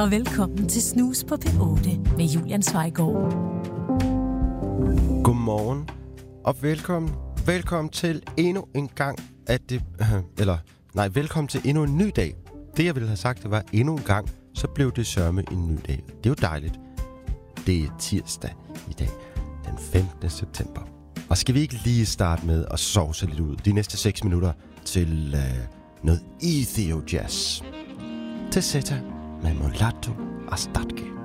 og velkommen til Snus på P8 med Julian Zweigård. Godmorgen og velkommen til endnu en gang velkommen til endnu en ny dag. Det jeg ville have sagt, det var endnu en gang, så blev det sørme en ny dag. Det er jo dejligt. Det er tirsdag i dag, den 15. september. Og skal vi ikke lige starte med at sovse lidt ud de næste 6 minutter til noget Ethio Jazz. Til Zeta med Mulatto Astatke.